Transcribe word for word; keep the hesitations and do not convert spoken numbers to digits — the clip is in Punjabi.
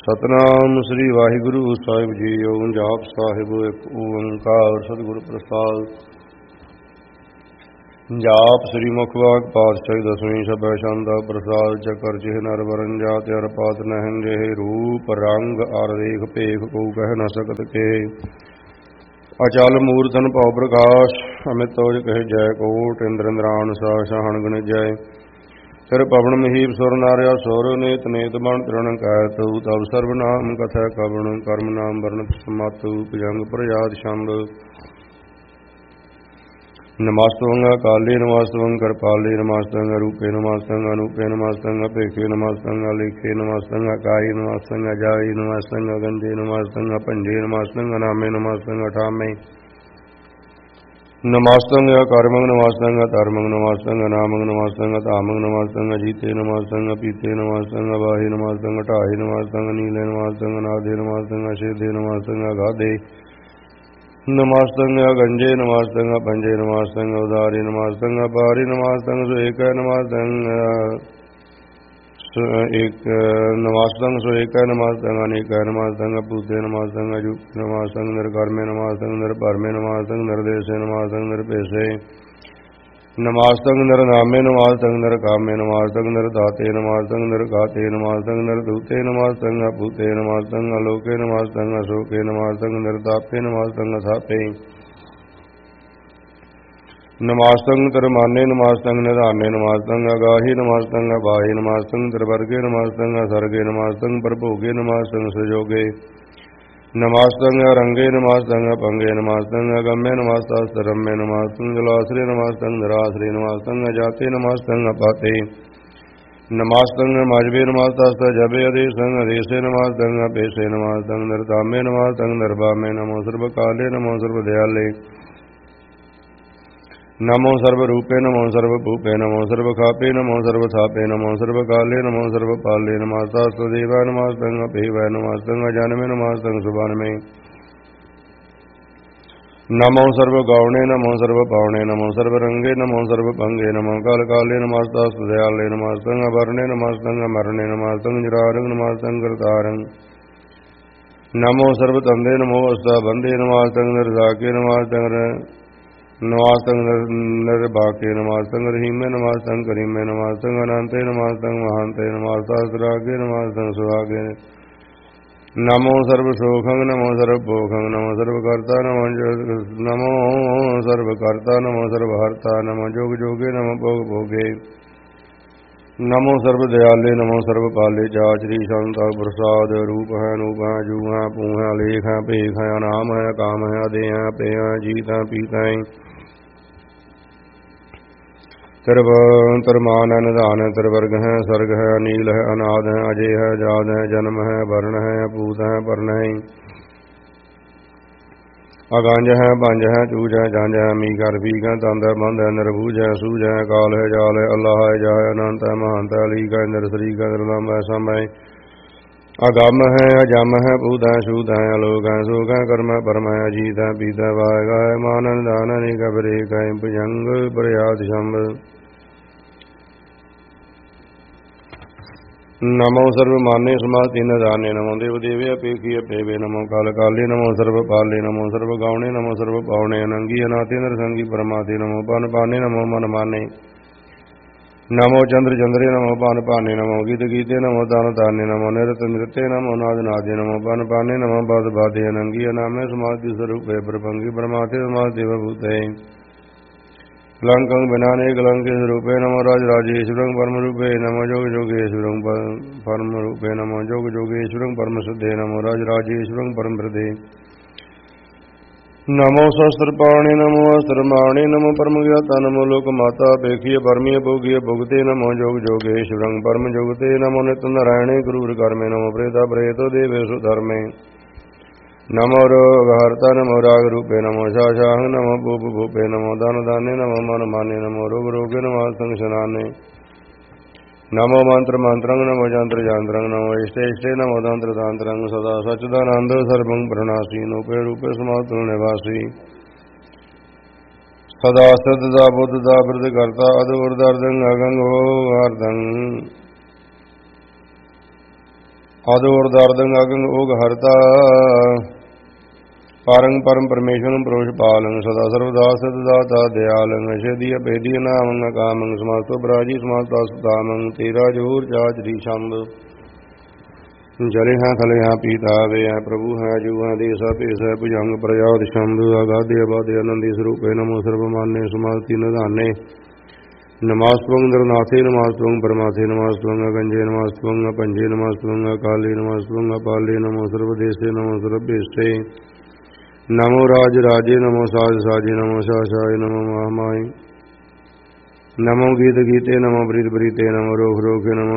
ਸਤਨਾਮ ਸ੍ਰੀ ਵਾਹਿਗੁਰੂ ਸਾਹਿਬ ਜੀਓ। ਜਾਪ ਸਾਹਿਬ ਇੱਕ ਓੰਕਾਰ ਸਤਿਗੁਰ ਪ੍ਰਸਾਦ। ਜਾਪ ਸ੍ਰੀ ਮੁਖ ਵਾਕ ਪਾਤਸ਼ਾਹੀ ਦਸਵੀਂ ਸਭੈ ਛੰਦ ਪ੍ਰਸਾਦ। ਚੱਕਰ ਜਿਹ ਨਰ ਵਰਨ ਜਾਤਿ ਅਰ ਪਾਤ ਨਹਿਨ ਜਿਹੇ ਰੂਪ ਰੰਗ ਅਰ ਰੇਖ ਭੇਖ ਕੋ ਕਹਿ ਨ ਸਕਤ ਕੇ। ਅਚਲ ਮੂਰਤਨ ਭਉ ਪ੍ਰਕਾਸ਼ ਅਮਿਤ ਤੋਜ ਕਹਿ ਜੈ ਕੋਟ। ਇੰਦਰ ਇੰਦਰਾਨ ਸਾ ਸਹਣ ਗਣ ਜੈ ਸਿਰ ਪਵਨ ਮਹੀਪ ਸੁਰ ਨਾਰਿਆ ਸੁਰ ਨੇਤ ਨੇਤ ਬਣ ਤ੍ਰਣ ਕੈ ਤੂ ਤਬ ਸਰਬ ਨਾਮ ਕਥੈ ਕਵਣ ਕਰਮ ਨਾਮ ਵਰਨ ਸਮਤੁ ਭੁਜੰਗ ਪ੍ਰਯਾਦ ਛੰਦ। ਨਮਸਤੰ ਕਾਲੇ ਨਮਸਤੰ ਕਰਪਾਲੇ ਨਮਸਤੰ ਰੂਪੇ ਨਮਸਤੰ ਅਨੂਪੇ ਨਮਸਤੰ ਅਪੇਖੇ ਨਮਸਤੰ ਅਲੇਖੇ ਨਮਸਤੰ ਅਕਾਈ ਨਮਸਤੰ ਅਜਾਈ ਨਮਸਤੰ ਅਗੰਜੇ ਨਮਸਤੰ ਅਪੰਜੇ ਨਮਸਤੰ ਅਨਾਮੇ ਨਮਸਤੰ ਅਠਾਮੇ ਨਮਸਤੰ ਅਕਰਮੰ ਨਮਸਤੰ ਅਧਰਮੰ ਨਮਸਤੰ ਅਨਾਮੰ ਨਮਸਤੰ ਅਧਾਮੰ ਨਮਸਤੰ ਅਜੀਤੇ ਨਮਸਤੰ ਅਪੀਤੇ ਨਮਸਤੰ ਅਵਾਹੇ ਨਮਸਤੰ ਅਠਾਹੇ ਨਮਸਤੰ ਨੀਲੇ ਨਮਸਤੰ ਅਨਾਦੇ ਨਮਸਤੰ ਅਛੇਦੇ ਨਮਸਤੰ ਅਗਾਧੇ ਨਮਸਤੰ ਅਗੰਜੇ ਨਮਸਤੰ ਅਪੰਜੇ ਨਮਸਤੰ ਉਦਾਰੇ ਨਮਸਤੰ ਅਪਾਰੇ ਨਮਸਤੰ ਸੁਏਕੈ ਨਮਸਤੰ ਇੱਕ ਨਮਸਤੰ ਸੁਏਕੈ ਨਮਸਤੰ ਅਨੇਕੈ ਨਮਸਤੰ ਅਭੂਤੇ ਨਮਸਤੰ ਅਜੂਪੇ ਨਮਸਤੰ ਨਿਰਕਰਮੇ ਨਮਸਤੰ ਨਿਰਭਰਮੇ ਨਮਸਤੰ ਨਿਰਦੇਸੇ ਨਮਸਤੰ ਨਿਰਭੇਸੇ ਨਮਸਤੰ ਨਿਰਨਾਮੇ ਨਮਸਤੰ ਨਿਰਕਾਮੇ ਨਮਸਤੰ ਨਿਰਦਾਤੇ ਨਮਸਤੰ ਨਿਰਗਾਤੇ ਨਮਸਤੰ ਨਿਰਦੂਤੇ ਨਮਸਤੰ ਅਭੂਤੇ ਨਮਸਤੰ ਅਲੋਕੇ ਨਮਸਤੰ ਅਸ਼ੋਕੇ ਨਮਸਤੰ ਨਿਰਦਾਪੇ ਨਮਸਤੰ ਅਥਾਪੇ ਨਮਸਤੰ ਤਿਰਮਾਨੇ ਨਮਸਤੰ ਨਿਧਾਨੇ ਨਮਸਤੰ ਅਗਾਹੀ ਨਮਸਤੰ ਅਬਾਹੇ ਨਮਸਤੰ ਤਿਰਵਰਗੇ ਨਮਸਤੰ ਅਸਰਗੇ ਨਮਸਤੰ ਪ੍ਰਭੋਗੇ ਨਮਸਤੰ ਸਜੋਗੇ ਨਮਸਤੰ ਅਰੰਗੇ ਨਮਸਤੰ ਅਪੰਗੇ ਨਮਸਤੰ ਅਗਮੇ ਨਮਸਤਸਰਮੇ ਨਮਸਤੰ ਜਲਾਸਰੇ ਨਮਸਤੰ ਨਿਰਾਸਰੇ ਨਮਸਤੰ ਅਜਾਤੇ ਨਮਸਤੰ ਅਪਾਤੇ ਨਮਸਤੰ ਮਜਬੇ ਨਮਸਤਸਤ ਜਬੇ ਅਦੇਸੰ ਅਦੇਸੇ ਨਮਸਤੰ ਅਪੇਸੇ ਨਮਸਤੰ ਨਿਰਤਾਮੇ ਨਮਸਤੰ ਨਿਰਭਾਮੇ ਨਮੋ ਸਰਬ ਕਾਲੇ ਨਮੋ ਸਰਬ ਦਿਆਲੇ ਨਮੋ ਸਰਬ ਰੂਪੇ ਨਮੋ ਸਰਬ ਭੂਪੇ ਨਮੋ ਸਰਬ ਖਾਪੇ ਨਮੋ ਸਰਬ ਥਾਪੇ ਨਮੋ ਸਰਬ ਕਾਲੇ ਨਮੋ ਸਰਬ ਪਾਲੇ ਨਮਸਤਸਤੁ ਦੇਵਾ ਨਮਸਤੰ ਅਪੇਵੈ ਨਮਸਤੰ ਅਜਨਮੇ ਨਮਸਤੰ ਸੁਭਾਨਮੇ ਨਮੋ ਸਰਬ ਗੌਣੇ ਨਮੋ ਸਰਬ ਪਾਉਣੇ ਨਮੋ ਸਰਬ ਰੰਗੇ ਨਮੋ ਸਰਬ ਭੰਗੇ ਨਮੋ ਕਾਲ ਕਾਲੇ ਨਮਸਤਸਤੁ ਦਿਆਲੇ ਨਮਸਤੰ ਅਵਰਣੇ ਨਮਸਤੰ ਅਮਰਣੇ ਨਮਸਤੰ ਜਰਾਰੰ ਨਮਸਤੰ ਕਰਤਾਰੰ ਨਮੋ ਸਰਬ ਤੰਦੇ ਨਮੋ ਅਸਤਾ ਬੰਦੇ ਨਮਸਤੰ ਨਿਰਸਾਕੇ ਨਮਸਤੰ ਨਮਸਤੰ ਨਿਰਭਾਕੇ ਨਮਸਤੰ ਰਹੀਮੇ ਨਮਸਤੰ ਕਰੀਮੇ ਨਮਸਤੰ ਅਨੰਤੇ ਨਮਸਤੰ ਮਹਾਂਤੇ ਨਮਸਤਸਰਾਗੇ ਨਮਸਤੰ ਸੁਹਾਗੇ ਨਮੋ ਸਰਬ ਸੋਖੰ ਨਮੋ ਸਰਬ ਭੋਖੰ ਨਮੋ ਸਰਬ ਕਰਤਾ ਨਮੋ ਨਮੋ ਸਰਬ ਕਰਤਾ ਨਮੋ ਸਰਬ ਹਰਤਾ ਨਮੋ ਜੋਗ ਜੋਗੇ ਨਮੋ ਭੋਗ ਭੋਗੇ ਨਮੋ ਸਰਬ ਦਿਆਲੇ ਨਮੋ ਸਰਬ ਪਾਲੇ ਜਾਚਰੀ ਸੰਤਾ ਪ੍ਰਸਾਦ ਰੂਪ ਹੈ ਨੂਪ ਹੈ ਜੂ ਹੈ ਪੂ ਹੈ ਲੇਖ ਹੈ ਭੇਖ ਹੈ ਅਨਾਮ ਹੈ ਕਾਮ ਹੈ ਅਦੇ ਹੈ ਪੇ ਹੈ ਜੀਤ ਹੈ ਪੀਤ ਹੈ ਤਿਰਵ ਤਿਰਮਾਨ ਹੈ ਨਿਧਾਨ ਹੈ ਤਿਰਵਰਗ ਹੈ ਸਰਗ ਹੈ ਅਨੀਲ ਹੈ ਅਨਾਦ ਹੈ ਅਜੇ ਹੈ ਜਾਦ ਹੈ ਜਨਮ ਹੈ ਵਰਨ ਹੈ ਅਪੂਤ ਹੈ ਪਰਨ ਹੈ ਅਗੰਜ ਹੈ ਪੰਜ ਹੈ ਚੂਜ ਹੈ ਜੰਜ ਹੈ ਮੀਕ ਹੈ ਰਫੀਕ ਹੈ ਤੰਦ ਹੈ ਬੰਦ ਹੈ ਨਿਰਭੂਜ ਹੈ ਸੂਜ ਹੈ ਕਾਲ ਹੈ ਜਾਲ ਹੈ ਅੱਲਾਹ ਹੈ ਜਾ ਹੈ ਅਨੰਤ ਹੈ ਮਹੰਤ ਹੈ ਅਲੀਕ ਹੈ ਨਿਰਸਰੀਕ ਹੈ ਨਿਰਲੰਬ ਹੈ ਸਮ ਹੈ ਅਗੰਮ ਹੈ ਅਜਮ ਹੈ ਭੂਤ ਹੈ ਸ਼ੂਤ ਹੈ ਅਲੋਕ ਹੈ ਸੋਖ ਹੈ ਕਰਮ ਹੈ ਪਰਮ ਹੈ ਅਜੀਤ ਹੈ ਪੀਤ ਹੈ ਵਾਹਿਗਾ ਹੈ ਮਾਨ ਨਿਦਾਨ ਹੈ ਨਿਕ ਬਰੇਕ ਹੈ ਭੁਜੰਗ ਪ੍ਰਯਾਦ ਸ਼ੰਭ ਨਮੋ ਸਰਬ ਮਾਨੇ ਸਮਾਧੀ ਨਿਦਾਨੇ ਨਮੋ ਦੇਵ ਦੇਵੇ ਅਪੇਖੀ ਅਪੇਵੇ ਨਮੋ ਕਾਲ ਕਾਲੇ ਨਮੋ ਸਰਬ ਪਾਲੇ ਨਮੋ ਸਰਬ ਗਾਉਣੇ ਨਮੋ ਸਰਬ ਪਾਉਣੇ ਅਨੰਗੀ ਅਨਾਤੇ ਨਰਸੰਗੀ ਪਰਮਾਤੇ ਨਮੋ ਪਨ ਪਾਨੇ ਨਮੋ ਮਨ ਮਾਨੇ ਨਮੋ ਚੰਦਰ ਚੰਦਰੇ ਨਮੋ ਪਨ ਪਾਨੇ ਨਮੋ ਗੀਤ ਗੀਤੇ ਨਮੋ ਤਨ ਤਾਨੇ ਨਮੋ ਨਿਰਤ ਨਿਰਤੇ ਨਮੋ ਨਾਦ ਨਾਦੇ ਨਮੋ ਪਨ ਪਾਨੇ ਨਮੋ ਬਦ ਬਾਦੇ ਅਨੰਗੀ ਅਨਾਮੇ ਸਮਾਧੀ ਸਰੂਪੇ ਪ੍ਰਪੰਗੀ ਪਰਮਾਤੇ ਸਮਾਧੀ ਭੂਤੇ ਕਲੰਕੰ ਬਿਨਾਨੇ ਕਲੰਕੇ ਸਰੂਪੇ ਨਮੋ ਰਾਜ ਰਾਜੇਸ਼ਵਰੰ ਪਰਮ ਰੂਪੇ ਨਮੋ ਜੋਗ ਜੋਗੇਸ਼ਵਰੰ ਪਰਮ ਰੂਪੇ ਨਮੋ ਜੋਗ ਜੋਗੇਸ਼ਵਰੰ ਪਰਮ ਸਿੱਧੇ ਨਮੋ ਰਾਜ ਰਾਜੇਸ਼ਵਰੰ ਪਰਮ ਪ੍ਰਦੇ ਨਮੋ ਸ਼ਸਤਰ ਪਾਣੇ ਨਮੋ ਅਸਤਰ ਮਾਣੇ ਨਮੋ ਪਰਮ ਗਿਆਤਾ ਨਮੋ ਲੋਕ ਮਾਤਾ ਪੇਖੀਏ ਪਰਮੀਏ ਭੋਗੀਏ ਭੁਗਤੇ ਨਮੋ ਜੋਗ ਜੋਗੇਸ਼ਵਰੰ ਪਰਮ ਜੁਗਤੇ ਨਮੋ ਨਿਤ ਨਾਰਾਇਣੇ ਕਰੂਰ ਕਰਮੇ ਨਮੋ ਪ੍ਰੇਤਾ ਪ੍ਰੇਤੋ ਦੇਵੇ ਸੁਧਰਮੇ ਨਮੋ ਰੋਗ ਹਰਤਾ ਨਮੋ ਰਾਗ ਰੂਪੇ ਨਮੋ ਸ਼ਾਸ਼ਾਹੰ ਨਮੋ ਭੂਪ ਭੂਪੇ ਨਮੋ ਧਨ ਦਾਨੇ ਨਮੋ ਮਨ ਮਾਨੇ ਨਮੋ ਰੋਗ ਰੋਗੇ ਨਮੋ ਸੰਸ਼ਨਾਨੇ ਨਮੋ ਮੰਤਰ ਮੰਤਰੰ ਨਮੋ ਜੰਤਰ ਜੰਤਰੰ ਨਮੋ ਇਸ਼ਟੇ ਇਸ਼ਟੇ ਨਮੋ ਤੰਤਰ ਤੰਤਰੰ ਸਦਾ ਸਚਿਦਾਨੰਦ ਸਰਬੰ ਪ੍ਰਣਾਸੀ ਨੂਪੇ ਰੂਪੇ ਸਮਾਤੁ ਨਿਵਾਸੀ ਸਦਾ ਸਤ ਦਾ ਬੁੱਧ ਦਾ ਬਿਰਧ ਕਰਤਾ ਅਦੁਰ ਦਰਦੰ ਅਗੰਗ ਹੋ ਹਰਦੰ ਆਦੋਰ ਦਰਦੰ ਅਗੰਗ ਓਗ ਹਰਤਾ ਪਾਰੰਗ ਪਰਮ ਪਰਮੇਸ਼ਵਰੰ ਪ੍ਰੋਸ਼ ਪਾਲੰ ਸਦਾ ਸਰਵਦਾ ਸਤ ਦਾਤਾ ਦਿਆਲੰ ਅਸ਼ੇਦੀ ਅਪੇਦੀ ਨਾਮੰ ਅਕਾਮੰ ਸਮਾਸਤੋ ਬਰਾਜੀ ਸਮਾਸਤਾ ਸੁਤਾਮੰ ਤੇਰਾ ਜੋਰ ਚਾਚਰੀ ਸ਼ੰਭ ਜਲੇ ਹਾਂ ਥਲੇ ਹਾਂ ਪੀਤਾਵੇ ਹੈ ਪ੍ਰਭੂ ਹੈ ਜੂ ਹੈ ਦੇਸ ਭੇਸ ਹੈ ਭੁਜੰਗ ਪ੍ਰਜਾਤ ਸ਼ੰਭ ਅਗਾਧੇ ਅਬਾਧੇ ਅਨੰਦੀ ਸਰੂਪੇ ਨਮੋ ਸਰਬਮਾਨੇ ਸਮਾਸਤੀ ਨਿਧਾਨੇ ਨਮਾਸਤਵੰ ਦਰਨਾਥੇ ਨਮਾਸਤਵੰ ਪਰਮਾਥੇ ਨਮਾਸਤਵੰ ਗੰਜੇ ਨਮਾਸਤਵੰ ਪੰਜੇ ਨਮਾਸਤਵੰ ਕਾਲੇ ਨਮਾਸਤਵੰ ਪਾਲੇ ਨਮੋ ਸਰਵਦੇਸੇ ਨਮੋ ਸਰਬੇਸ਼ੇ ਨਮੋ ਰਾਜ ਰਾਜੇ ਨਮੋ ਸਾਜ ਸਾਜੇ ਨਮੋ ਸ਼ਾਸ਼ਾਏ ਨਮੋ ਮਹਾਮਾਏ ਨਮੋ ਗੀਤ ਗੀਤੇ ਨਮੋ ਬ੍ਰੀਤ ਬ੍ਰੀਤੇ ਨਮੋ ਰੋਖ ਰੋਖੇ ਨਮੋ